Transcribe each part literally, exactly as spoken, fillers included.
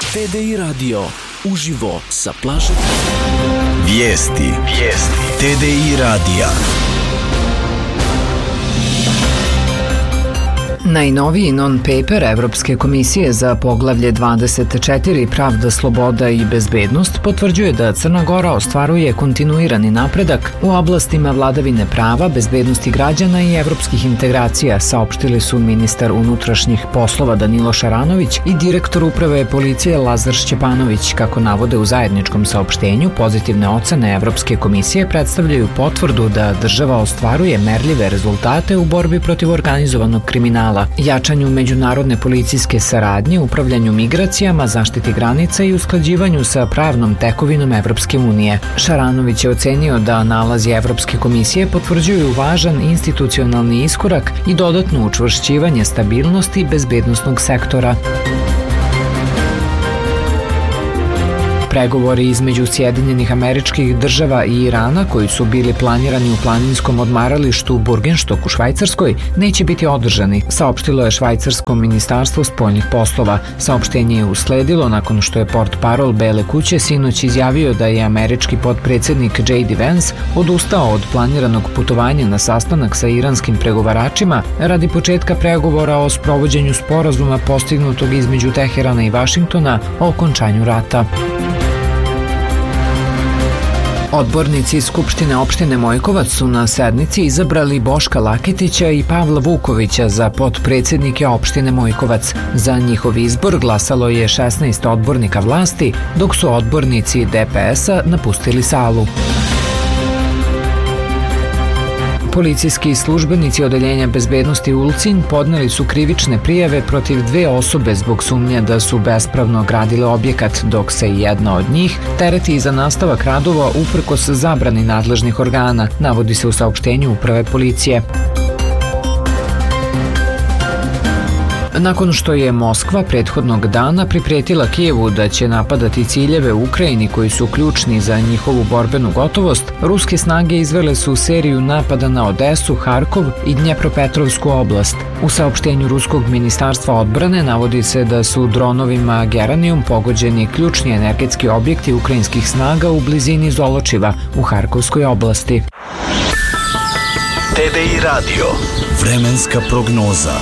T D I Radio, uživo sa plaže. Vijesti. Vijesti. T D I radija. Najnoviji non-paper Evropske komisije za poglavlje dvadeset četiri Pravda, sloboda i bezbednost potvrđuje da Crna Gora ostvaruje kontinuirani napredak u oblastima vladavine prava, bezbednosti građana i evropskih integracija, saopštili su ministar unutrašnjih poslova Danilo Šaranović i direktor uprave policije Lazar Šćepanović. Kako navode u zajedničkom saopštenju, pozitivne ocene Evropske komisije predstavljaju potvrdu da država ostvaruje merljive rezultate u borbi protiv organizovanog kriminala, jačanju međunarodne policijske saradnje, upravljanju migracijama, zaštiti granica i usklađivanju sa pravnom tekovinom Evropske unije. Šaranović je ocenio da nalazi Evropske komisije potvrđuju važan institucionalni iskorak i dodatno učvršćivanje stabilnosti bezbednosnog sektora. Pregovori između Sjedinjenih Američkih Država i Irana, koji su bili planirani u planinskom odmaralištu Burgenstock u Švajcarskoj, neće biti održani, saopštilo je švajcarsko ministarstvo spoljnih poslova. Saopštenje je usledilo nakon što je portparol Bele kuće sinoć izjavio da je američki potpredsednik J D Vance odustao od planiranog putovanja na sastanak sa iranskim pregovaračima radi početka pregovora o sprovođenju sporazuma postignutog između Teherana i Vašingtona o okončanju rata. Odbornici Skupštine opštine Mojkovac su na sednici izabrali Boška Laketića i Pavla Vukovića za potpredsjednike opštine Mojkovac. Za njihov izbor glasalo je šesnaest odbornika vlasti, dok su odbornici D P S-a napustili salu. Policijski službenici Odeljenja bezbednosti Ulcinj podneli su krivične prijave protiv dve osobe zbog sumnje da su bespravno gradile objekat, dok se jedna od njih tereti za nastavak radova uprkos zabrani nadležnih organa, navodi se u saopštenju uprave policije. Nakon što je Moskva prethodnog dana pripretila Kijevu da će napadati ciljeve u Ukrajini koji su ključni za njihovu borbenu gotovost, ruske snage izvele su seriju napada na Odesu, Harkov i Dnjepropetrovsku oblast. U saopštenju Ruskog ministarstva odbrane navodi se da su dronovima Geranijum pogođeni ključni energetski objekti ukrajinskih snaga u blizini Zoločiva u Harkovskoj oblasti. T D I radio. Vremenska prognoza.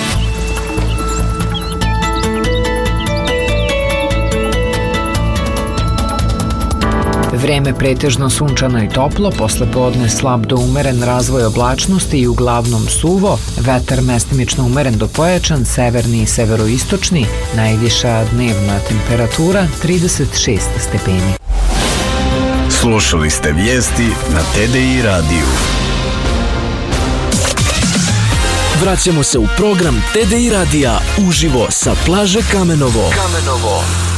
Vreme pretežno sunčano i toplo, posle podne slab do umeren razvoj oblačnosti i uglavnom suvo, vetar mestimično umeren do pojačan, severni i severoistočni, najviša dnevna temperatura trideset šest stepeni. Slušali ste vijesti na T D I radiju. Vraćamo se u program T D I radija uživo sa plaže Kamenovo. Kamenovo.